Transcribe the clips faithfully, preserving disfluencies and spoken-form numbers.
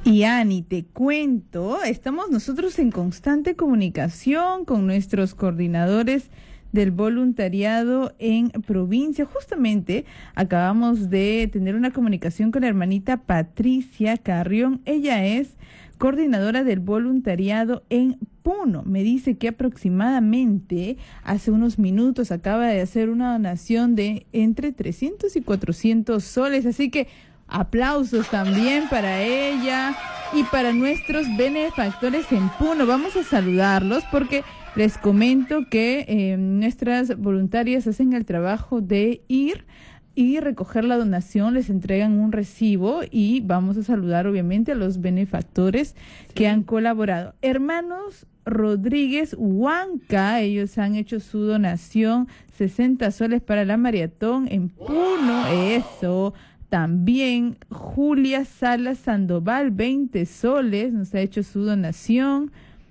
Y Ani, te cuento, estamos nosotros en constante comunicación con nuestros coordinadores del voluntariado en provincia. Justamente acabamos de tener una comunicación con la hermanita Patricia Carrión. Ella es coordinadora del voluntariado en Puno. Me dice que aproximadamente hace unos minutos acaba de hacer una donación de entre trescientos y cuatrocientos soles, así que aplausos también para ella y para nuestros benefactores en Puno. Vamos a saludarlos porque les comento que eh, nuestras voluntarias hacen el trabajo de ir y recoger la donación, les entregan un recibo y vamos a saludar obviamente a los benefactores sí. que han colaborado. Hermanos Rodríguez Huanca, ellos han hecho su donación, sesenta soles para la maratón en Puno, eso. También Julia Salas Sandoval, veinte soles, nos ha hecho su donación.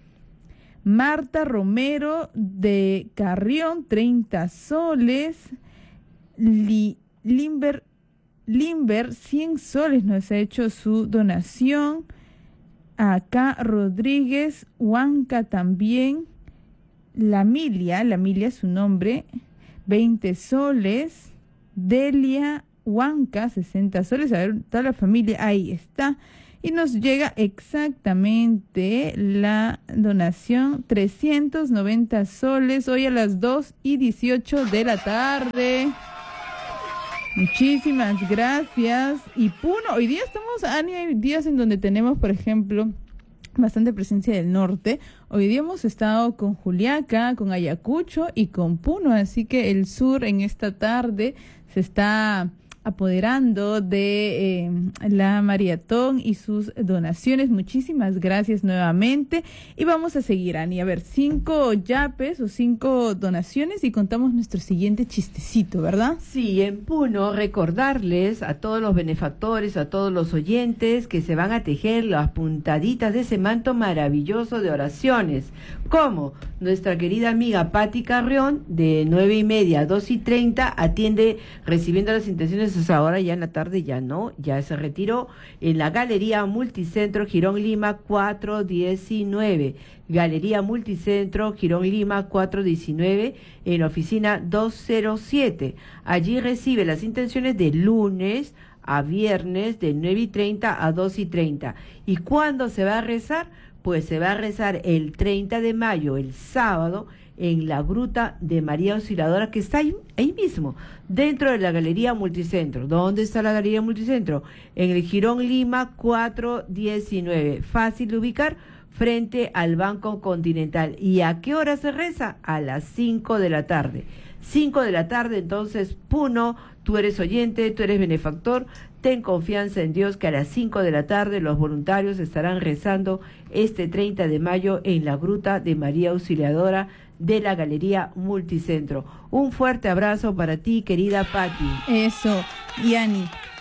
Marta Romero de Carrión, treinta soles. Li, Limber, Limber, cien soles, nos ha hecho su donación. Acá Rodríguez Huanca también. La Milia, la Milia es su nombre, veinte soles. Delia Huanca, sesenta soles, a ver, toda la familia, ahí está. Y nos llega exactamente la donación, trescientos noventa soles, hoy a las dos y dieciocho de la tarde. Muchísimas gracias. Y Puno, hoy día estamos, Ani, hay días en donde tenemos, por ejemplo, bastante presencia del norte. Hoy día hemos estado con Juliaca, con Ayacucho y con Puno, así que el sur en esta tarde se está apoderando de eh, la maratón y sus donaciones. Muchísimas gracias nuevamente. Y vamos a seguir, Ani. A ver, cinco yapes o cinco donaciones y contamos nuestro siguiente chistecito, ¿verdad? Sí, en Puno, recordarles a todos los benefactores, a todos los oyentes, que se van a tejer las puntaditas de ese manto maravilloso de oraciones. ¿Cómo? Nuestra querida amiga Patti Carrión, de nueve y media a dos y treinta, atiende recibiendo las intenciones. Ahora ya en la tarde ya no, ya se retiró en la Galería Multicentro Girón Lima cuatrocientos diecinueve. Galería Multicentro Girón Lima cuatrocientos diecinueve en la oficina doscientos siete. Allí recibe las intenciones de lunes a viernes de nueve y treinta a dos y treinta. ¿Y cuándo se va a rezar? Pues se va a rezar el treinta de mayo, el sábado, en la Gruta de María Auxiliadora, que está ahí, ahí mismo, dentro de la Galería Multicentro. ¿Dónde está la Galería Multicentro? En el Girón Lima cuatrocientos diecinueve. Fácil de ubicar, frente al Banco Continental. ¿Y a qué hora se reza? A las cinco de la tarde. cinco de la tarde, entonces, Puno, tú eres oyente, tú eres benefactor, ten confianza en Dios que a las cinco de la tarde los voluntarios estarán rezando este treinta de mayo en la Gruta de María Auxiliadora de la Galería Multicentro. Un fuerte abrazo para ti, querida Patti. Eso, Yani,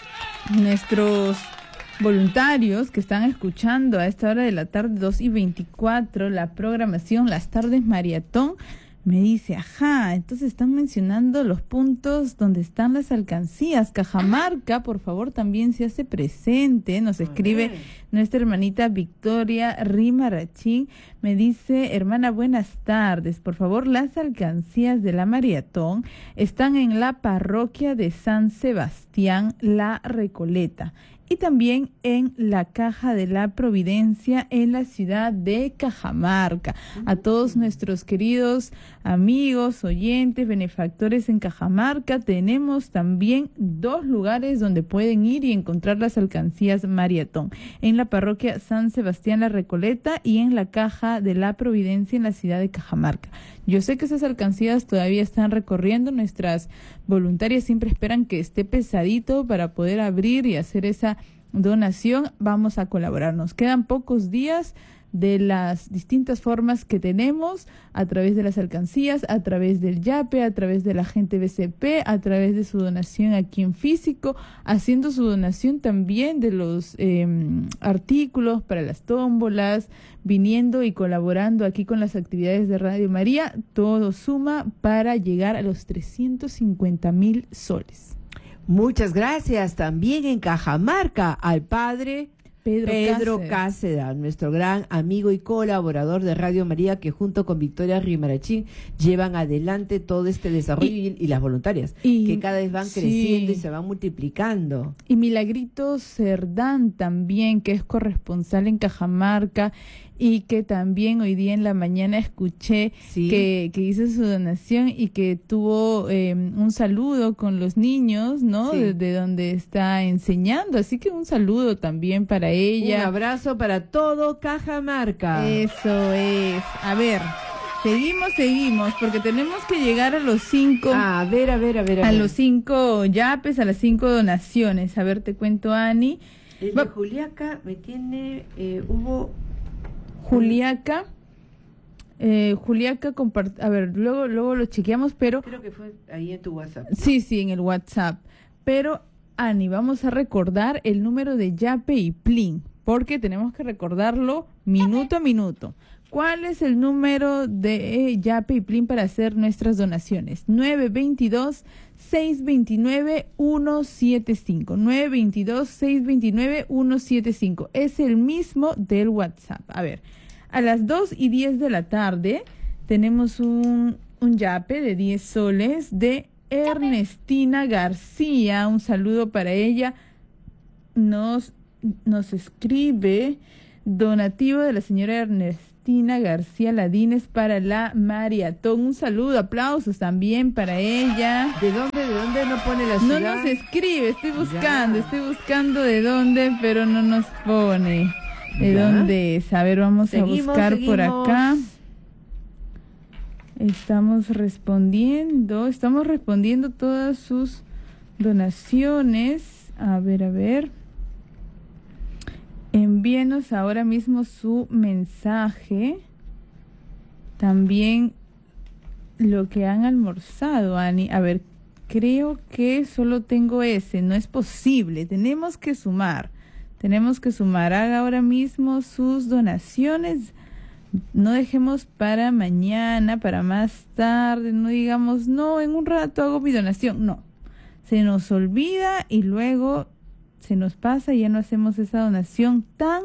nuestros voluntarios que están escuchando a esta hora de la tarde, dos y veinticuatro, la programación Las Tardes Maratón, me dice, ajá, entonces están mencionando los puntos donde están las alcancías. Cajamarca, por favor, también se hace presente. Nos escribe nuestra hermanita Victoria Rimarachín. Me dice, hermana, buenas tardes. Por favor, las alcancías de la maratón están en la parroquia de San Sebastián, La Recoleta. Y también en la Caja de la Providencia en la ciudad de Cajamarca. A todos nuestros queridos amigos, oyentes, benefactores en Cajamarca, tenemos también dos lugares donde pueden ir y encontrar las alcancías maratón. En la parroquia San Sebastián La Recoleta y en la Caja de la Providencia en la ciudad de Cajamarca. Yo sé que esas alcancías todavía están recorriendo, nuestras voluntarias siempre esperan que esté pesadito para poder abrir y hacer esa donación. Vamos a colaborar, nos quedan pocos días de las distintas formas que tenemos, a través de las alcancías, a través del YAPE, a través de la gente B C P, a través de su donación aquí en físico, haciendo su donación también de los eh, artículos para las tómbolas, viniendo y colaborando aquí con las actividades de Radio María. Todo suma para llegar a los trescientos cincuenta mil soles. Muchas gracias. También en Cajamarca al padre Pedro, Pedro Cáceres. Cáceda, nuestro gran amigo y colaborador de Radio María, que junto con Victoria Rimarachín llevan adelante todo este desarrollo y, y, y las voluntarias, y, que cada vez van sí. creciendo y se van multiplicando. Y Milagrito Cerdán también, que es corresponsal en Cajamarca y que también hoy día en la mañana escuché ¿Sí? que, que hizo su donación y que tuvo eh, un saludo con los niños, ¿no? Sí. De, de donde está enseñando, así que un saludo también para ella. Un abrazo para todo Cajamarca. Eso es. A ver, seguimos, seguimos, porque tenemos que llegar a los cinco... Ah, a ver, a ver, a ver. A, a ver. los cinco yapes, a las cinco donaciones. A ver, te cuento, Ani. El de Juliaca me tiene, eh, hubo... Juliaca, eh, Juliaca, compart a ver, luego, luego lo chequeamos, pero... Creo que fue ahí en tu WhatsApp. Sí, sí, en el WhatsApp. Pero, Ani, vamos a recordar el número de Yape y Plin, porque tenemos que recordarlo minuto a minuto. ¿Cuál es el número de Yape y Plin para hacer nuestras donaciones? nueve dos dos, seis dos nueve, uno siete cinco. nueve dos dos, seis dos nueve, uno siete cinco. Es el mismo del WhatsApp. A ver, a las dos y diez de la tarde tenemos un, un Yape de diez soles de Ernestina García. Un saludo para ella. Nos, nos escribe donativo de la señora Ernestina García Ladines para la maratón. Un saludo, aplausos también para ella. ¿De dónde, de dónde no pone la No ciudad? nos escribe, estoy buscando, Ya. estoy buscando de dónde, pero no nos pone de Ya. dónde es. A ver, vamos Seguimos, a buscar por seguimos. acá. Estamos respondiendo, estamos respondiendo todas sus donaciones. A ver, a ver. Envíenos ahora mismo su mensaje. También lo que han almorzado, Ani. A ver, creo que solo tengo ese. No es posible. Tenemos que sumar. Tenemos que sumar. Haga ahora mismo sus donaciones. No dejemos para mañana, para más tarde. No digamos, no, en un rato hago mi donación. No. Se nos olvida y luego se nos pasa y ya no hacemos esa donación tan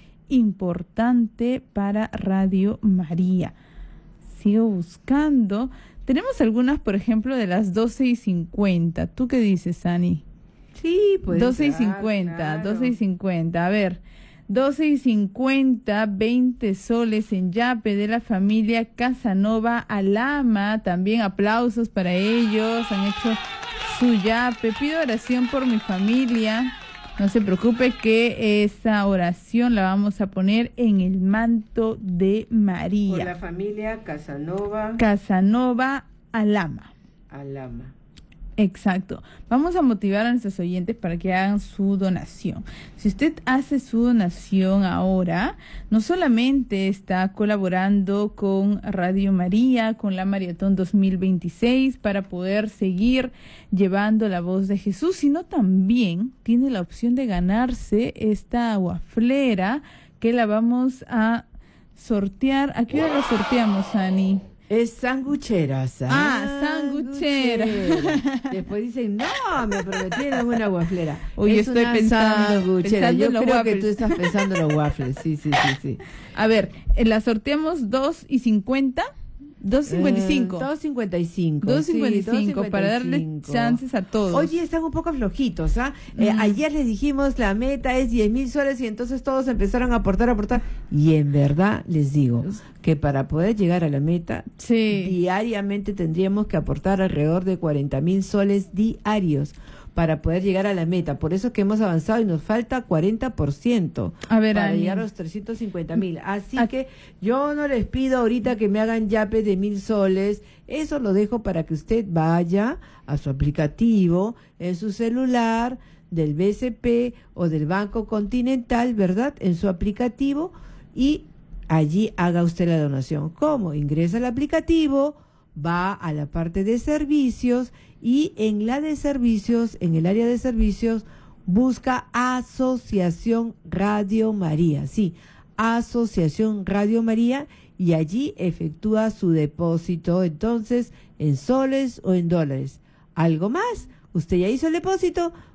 importante para Radio María. Sigo buscando. Tenemos algunas, por ejemplo, de las doce y cincuenta. ¿Tú qué dices, Ani? Sí, pues. doce y ah, cincuenta, claro. doce y cincuenta. A ver, doce y cincuenta, veinte soles en Yape de la familia Casanova Alama. También aplausos para ellos. Han hecho su Yape. Pido oración por mi familia. No se preocupe que esa oración la vamos a poner en el manto de María. Por la familia Casanova Casanova Alama. Alama. Exacto. Vamos a motivar a nuestros oyentes para que hagan su donación. Si usted hace su donación ahora, no solamente está colaborando con Radio María, con la Maratón dos mil veintiséis, para poder seguir llevando la voz de Jesús, sino también tiene la opción de ganarse esta guaflera que la vamos a sortear. ¿A qué hora la sorteamos, Ani? Es sanguchera, Ah, sanguchera. Después dicen, no, me prometieron una guaflera. Uy, Es estoy una pensando, sanguchera. pensando Yo en los creo waffles. que tú estás pensando en los waffles. Sí, sí, sí, sí. A ver, eh, la sorteamos dos y cincuenta, dos cincuenta y cinco. Eh, dos cincuenta y cinco. dos cincuenta y sí, cinco, para darle dos cincuenta y cinco. chances a todos. Oye, están un poco flojitos, ¿ah? Eh, Mm. Ayer les dijimos la meta es diez mil soles y entonces todos empezaron a aportar, a aportar. Y en verdad les digo que para poder llegar a la meta, Sí. diariamente tendríamos que aportar alrededor de cuarenta mil soles diarios para poder llegar a la meta. Por eso es que hemos avanzado y nos falta cuarenta por ciento A ver, para Ani. llegar a los trescientos cincuenta mil. Así A- que yo no les pido ahorita que me hagan yapes de mil soles. Eso lo dejo para que usted vaya a su aplicativo en su celular del B C P o del Banco Continental, ¿verdad? En su aplicativo y allí haga usted la donación. ¿Cómo? Ingresa al aplicativo, va a la parte de servicios y en la de servicios, en el área de servicios, busca Asociación Radio María. Sí, Asociación Radio María y allí efectúa su depósito, entonces, en soles o en dólares. ¿Algo más? Usted ya hizo el depósito,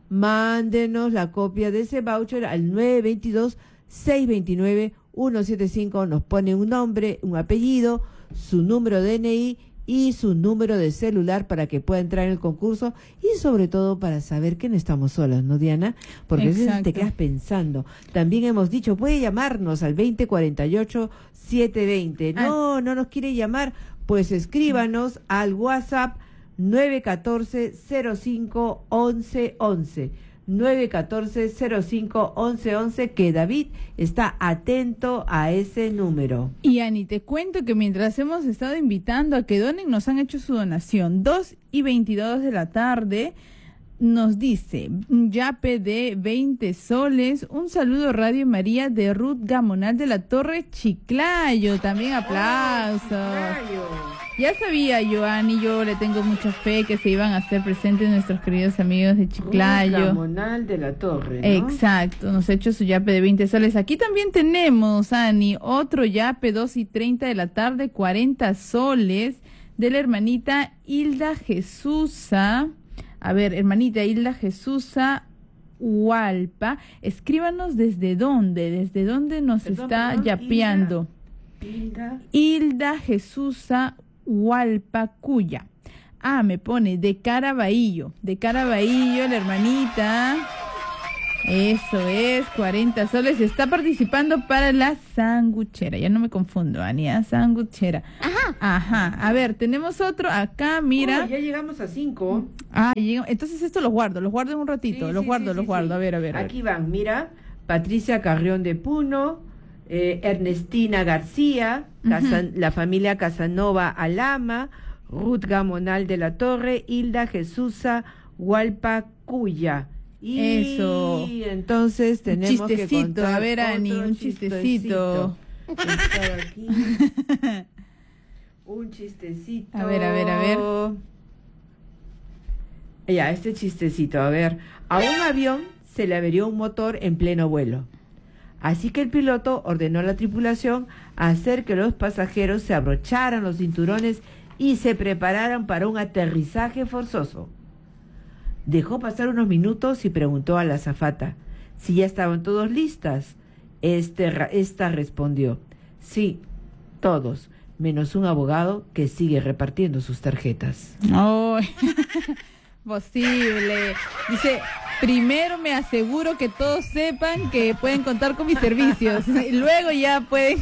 mándenos la copia de ese voucher al nueve dos dos, seis dos nueve, uno siete cinco, nos pone un nombre, un apellido, su número de D N I y su número de celular para que pueda entrar en el concurso y sobre todo para saber que no estamos solos, ¿no, Diana? Porque a veces te quedas pensando. También hemos dicho, puede llamarnos al veinte cuarenta y ocho, setecientos veinte. No, ah. no nos quiere llamar, pues escríbanos al WhatsApp nueve uno cuatro, cero cinco, once once. nueve uno cuatro, cero cinco, once once, que David está atento a ese número. Y Ani, te cuento que mientras hemos estado invitando a que donen, nos han hecho su donación. dos y veintidós de la tarde nos dice, un yape de veinte soles, un saludo Radio María de Ruth Gamonal de la Torre Chiclayo, también aplausos. Oh, ya sabía yo, Ani, yo le tengo mucha fe que se iban a hacer presentes nuestros queridos amigos de Chiclayo. Gamonal de la Torre, ¿no? Exacto, nos ha hecho su yape de veinte soles. Aquí también tenemos, Ani, otro yape, dos y treinta de la tarde, cuarenta soles, de la hermanita Hilda Jesusa. A ver, hermanita Hilda Jesusa Hualpa, escríbanos desde dónde, desde dónde nos perdón, está perdón, yapeando. Hilda. Hilda Jesusa Hualpa Cuya. Ah, me pone de Caraballo, de Caraballo, la hermanita. Eso es, cuarenta soles. Está participando para la sanguchera. Ya no me confundo, Ania, sanguchera. Ajá. Ajá. A ver, tenemos otro acá, mira. Oh, ya llegamos a cinco. Ah, entonces esto los guardo, los guardo en un ratito. Sí, los sí, guardo, sí, los sí, guardo. Sí. A ver, a ver. A Aquí ver. van, mira. Patricia Carrión de Puno, eh, Ernestina García, uh-huh. Casan, la familia Casanova Alama, Ruth Gamonal de la Torre, Hilda Jesusa Hualpa Cuya. Y eso. Entonces tenemos un chistecito, que contar a ver, Ani, un chistecito. Aquí. Un chistecito. A ver, a ver, a ver. Ya, este chistecito, a ver. A un avión se le averió un motor en pleno vuelo. Así que el piloto ordenó a la tripulación hacer que los pasajeros se abrocharan los cinturones y se prepararan para un aterrizaje forzoso. Dejó pasar unos minutos y preguntó a la azafata si ya estaban todos listas. Este, esta respondió, sí, todos, menos un abogado que sigue repartiendo sus tarjetas. Oh, posible. Dice, primero me aseguro que todos sepan que pueden contar con mis servicios. Y luego ya pueden...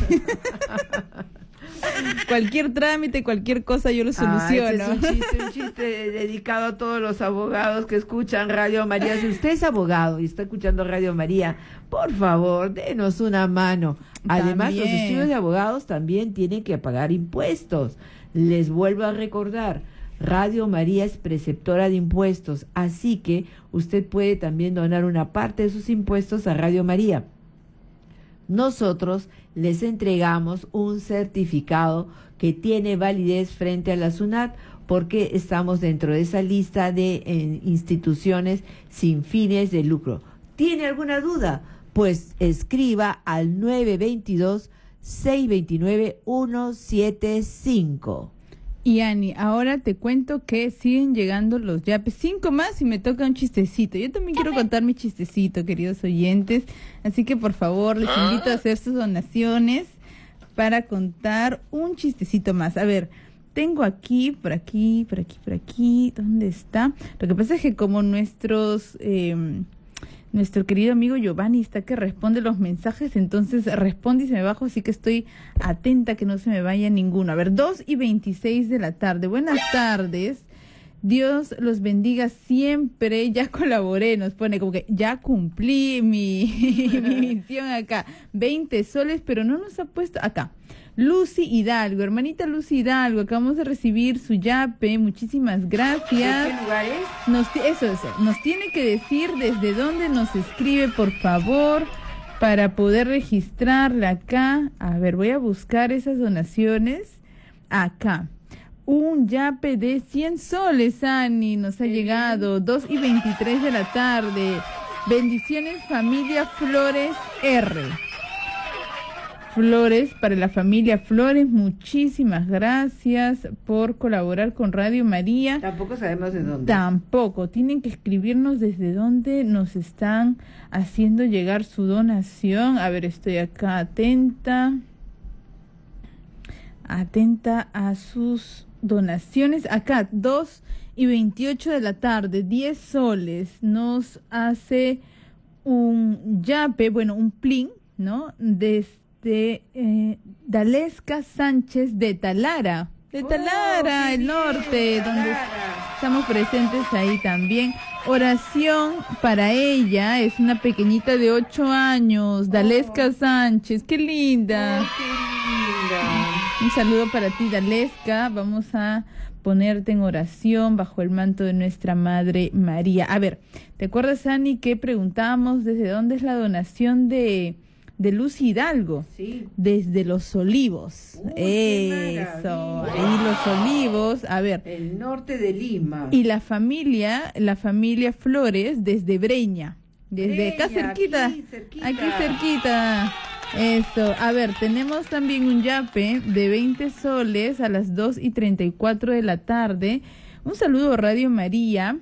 Cualquier trámite, cualquier cosa yo lo soluciono. Ah, ese es un chiste, un chiste dedicado a todos los abogados que escuchan Radio María. Si usted es abogado y está escuchando Radio María, por favor, denos una mano. Además, también. Los estudios de abogados también tienen que pagar impuestos. Les vuelvo a recordar, Radio María es preceptora de impuestos, así que usted puede también donar una parte de sus impuestos a Radio María. Nosotros les entregamos un certificado que tiene validez frente a la SUNAT porque estamos dentro de esa lista de eh, instituciones sin fines de lucro. ¿Tiene alguna duda? Pues escriba al nueve dos dos, seis dos nueve, uno siete cinco. Y Ani, ahora te cuento que siguen llegando los yapes. Cinco más y me toca un chistecito. Yo también quiero contar mi chistecito, queridos oyentes. Así que, por favor, les invito a hacer sus donaciones para contar un chistecito más. A ver, tengo aquí, por aquí, por aquí, por aquí. ¿Dónde está? Lo que pasa es que como nuestros... Eh, Nuestro querido amigo Giovanni está que responde los mensajes, entonces responde y se me bajo, así que estoy atenta que no se me vaya ninguno. A ver, dos y veintiséis de la tarde. Buenas tardes. Dios los bendiga siempre. Ya colaboré, nos pone como que ya cumplí mi, mi misión acá. veinte soles, pero no nos ha puesto acá. Lucy Hidalgo, hermanita Lucy Hidalgo, acabamos de recibir su yape, muchísimas gracias. ¿De qué lugar es? Nos, eso, eso, nos tiene que decir desde dónde nos escribe, por favor, para poder registrarla acá. A ver, voy a buscar esas donaciones. Acá, un yape de cien soles, Ani, nos ha llegado, dos y veintitrés de la tarde. Bendiciones, familia Flores R. Flores, para la familia Flores, muchísimas gracias por colaborar con Radio María. Tampoco sabemos de dónde. Tampoco, tienen que escribirnos desde dónde nos están haciendo llegar su donación. A ver, estoy acá atenta. Atenta a sus donaciones. Acá, dos y veintiocho de la tarde, diez soles. Nos hace un yape, bueno, un plin, ¿no? Desde eh, Dalesca Sánchez de Talara. De Talara, oh, el norte, bien, donde Talara. Estamos presentes ahí también. Oración para ella, es una pequeñita de ocho años, Dalesca oh. Sánchez, qué linda. Oh, qué linda. Un saludo para ti, Dalesca. Vamos a ponerte en oración bajo el manto de nuestra Madre María. A ver, ¿te acuerdas, Ani, que preguntábamos desde dónde es la donación de, de Luz Hidalgo? Sí. Desde Los Olivos. Uy, eso, ahí Los Olivos. A ver. El norte de Lima. Y la familia, la familia Flores desde Breña. Desde Breña, acá cerquita. Aquí cerquita. Aquí cerquita. Eso, a ver, tenemos también un yape de veinte soles a las dos y treinta y cuatro de la tarde. Un saludo a Radio María.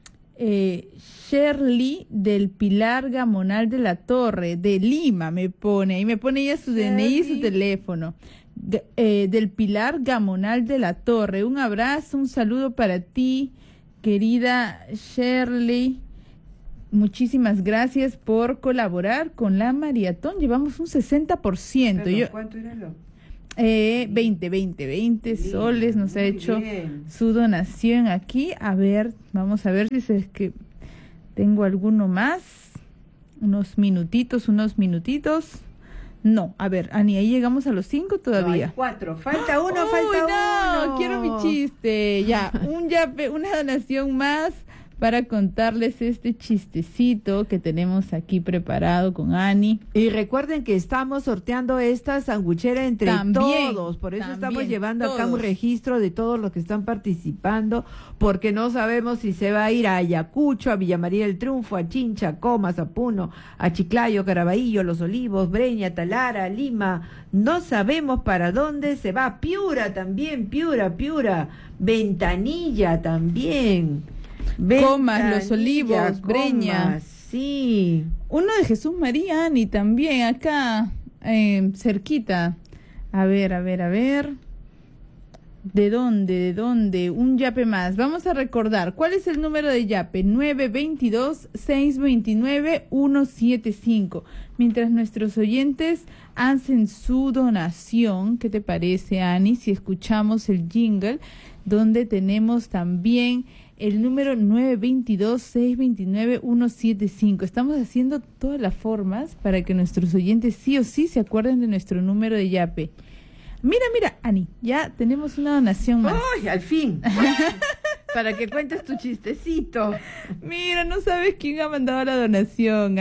Eh, Shirley del Pilar Gamonal de la Torre, de Lima, me pone. Ahí me pone ella su D N I y su teléfono. G- eh, del Pilar Gamonal de la Torre. Un abrazo, un saludo para ti, querida Shirley. Muchísimas gracias por colaborar con la maratón. Llevamos un sesenta por ciento. Perdón, Yo, ¿cuánto era lo? eh, veinte, veinte, veinte bien, soles nos ha hecho bien. Su donación aquí. A ver, vamos a ver si es que tengo alguno más. Unos minutitos, unos minutitos. No, a ver, Ani, ahí llegamos a los cinco todavía. No, hay cuatro, falta uno, Uy, falta no, uno. Quiero mi chiste. Ya, un yape, una donación más para contarles este chistecito que tenemos aquí preparado con Ani. Y recuerden que estamos sorteando esta sanguchera entre también, todos, por eso también, estamos llevando todos. acá un registro de todos los que están participando, porque no sabemos si se va a ir a Ayacucho, a Villa María del Triunfo, a Chincha, Comas, a Puno, a Chiclayo, Caraballo, Los Olivos, Breña, Talara, Lima, no sabemos para dónde se va. Piura también, Piura, Piura, Ventanilla también. Comas, Los Olivos, Comas, Breña. Sí. Uno de Jesús María, Ani, también, acá, eh, cerquita. A ver, a ver, a ver. ¿De dónde? ¿De dónde? Un yape más. Vamos a recordar. ¿Cuál es el número de yape? nueve dos dos, seis dos nueve, uno siete cinco. Mientras nuestros oyentes hacen su donación, ¿qué te parece, Ani? Si escuchamos el jingle, donde tenemos también el número nueve dos dos, seis dos nueve, uno siete cinco. Estamos haciendo todas las formas para que nuestros oyentes sí o sí se acuerden de nuestro número de yape. Mira, mira, Ani, ya tenemos una donación más. ¡Ay, al fin! Para que cuentes tu chistecito. Mira, no sabes quién ha mandado la donación,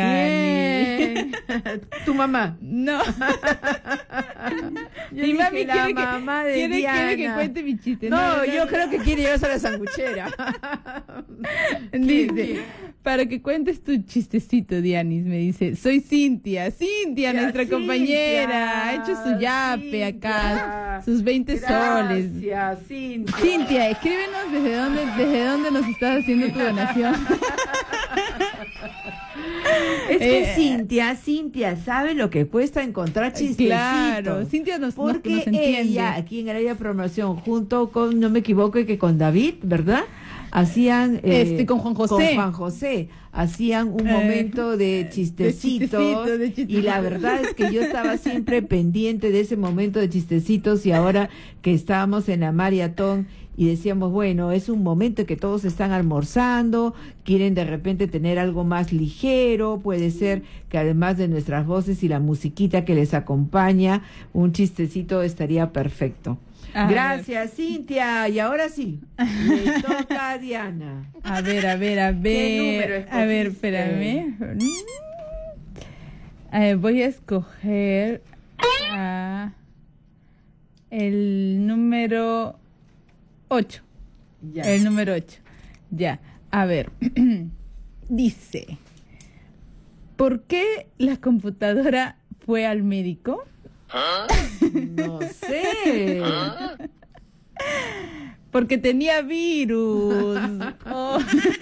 Ani. ¿Tu mamá? No. Yo mi mami la quiere mamá que, de quiere, Diana. quiere que cuente mi chiste. No, no, no yo no, creo no. que quiere llevarse a la sanguchera. Dice, para que cuentes tu chistecito, Dianis, me dice, soy Cintia, Cintia, ya, nuestra Cintia, compañera, ha hecho su yape Cintia, acá, sus veinte soles. Gracias, Cintia. Cintia, escríbenos desde dónde, desde dónde nos estás haciendo tu donación. Es que eh, Cintia, Cintia sabe lo que cuesta encontrar chistecitos. Claro, Cintia nos, porque nos, nos entiende. Ella, aquí en Área de Promoción, junto con, no me equivoco, que con David, ¿verdad? Hacían eh, este con Juan José. Con Juan José. Hacían un eh, momento de chistecitos, de chistecito, de chistecito. Y la verdad es que yo estaba siempre pendiente de ese momento de chistecitos, y ahora que estábamos en la maratón y decíamos, bueno, es un momento que todos están almorzando, quieren de repente tener algo más ligero, puede ser que además de nuestras voces y la musiquita que les acompaña, un chistecito estaría perfecto. A Gracias, ver. Cintia. Y ahora sí, le toca a Diana. A ver, a ver, a ver. ¿Qué número a ver, espérame. A ver, voy a escoger a el número ocho. Ya. El número ocho. Ya. A ver. Dice, ¿por qué la computadora fue al médico? No sé. Porque tenía virus. Oh.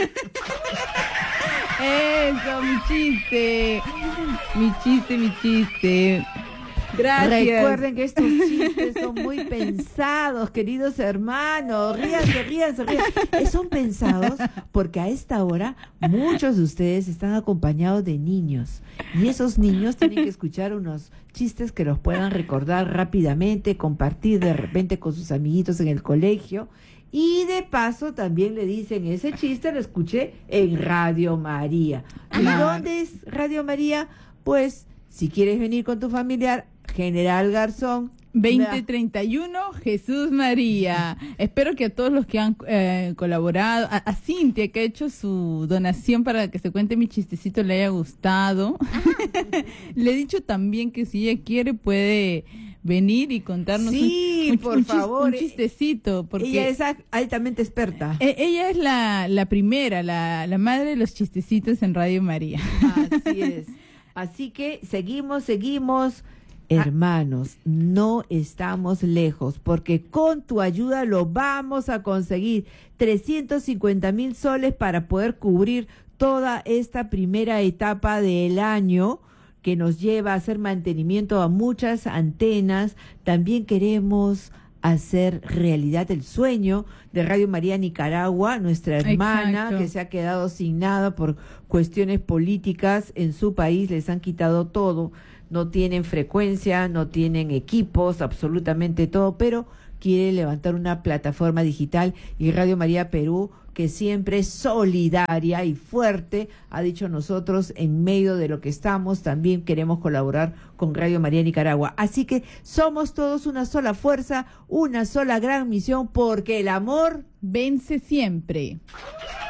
Eso, mi chiste. Mi chiste, mi chiste. Gracias. Recuerden que estos chistes son muy pensados, queridos hermanos. Ríanse, ríanse, ríanse. Son pensados porque a esta hora muchos de ustedes están acompañados de niños. Y esos niños tienen que escuchar unos chistes que los puedan recordar rápidamente, compartir de repente con sus amiguitos en el colegio. Y de paso también le dicen, ese chiste lo escuché en Radio María. ¿Y dónde es Radio María? Pues, si quieres venir con tu familiar, General Garzón. veinte treinta y uno, Jesús María. Espero que a todos los que han eh, colaborado, a, a Cintia que ha hecho su donación para que se cuente mi chistecito le haya gustado. Le he dicho también que si ella quiere puede venir y contarnos sí, un, un, por un, favor, un chistecito. Porque ella es altamente experta. Eh, ella es la, la primera, la, la madre de los chistecitos en Radio María. Así es. Así que seguimos, seguimos. Hermanos, no estamos lejos, porque con tu ayuda lo vamos a conseguir. trescientos cincuenta mil soles para poder cubrir toda esta primera etapa del año que nos lleva a hacer mantenimiento a muchas antenas. También queremos hacer realidad el sueño de Radio María Nicaragua, nuestra hermana. Exacto. Que se ha quedado sin nada por cuestiones políticas en su país, les han quitado todo. No tienen frecuencia, no tienen equipos, absolutamente todo, pero quiere levantar una plataforma digital y Radio María Perú, que siempre es solidaria y fuerte, ha dicho nosotros en medio de lo que estamos, también queremos colaborar con Radio María Nicaragua. Así que somos todos una sola fuerza, una sola gran misión, porque el amor vence siempre.